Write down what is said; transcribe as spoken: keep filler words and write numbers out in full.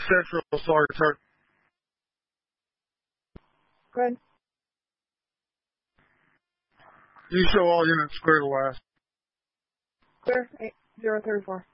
Central, sorry, sir. Go ahead. You show all units clear to last. Clear, eight zero thirty-four.